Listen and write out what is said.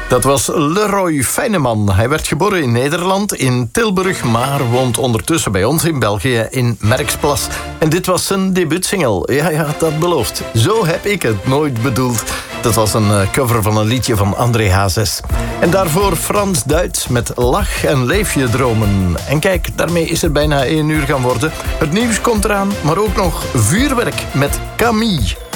Dat was Leroy Feyneman. Hij werd geboren in Nederland, in Tilburg, maar woont ondertussen bij ons in België, in Merksplas. En dit was zijn debuutsingle. Ja, dat belooft. Zo heb ik het nooit bedoeld. Dat was een cover van een liedje van André Hazes. En daarvoor Frans Duits met Lach en Leef je dromen. En kijk, daarmee is het bijna 1 uur gaan worden. Het nieuws komt eraan, maar ook nog vuurwerk met Camille.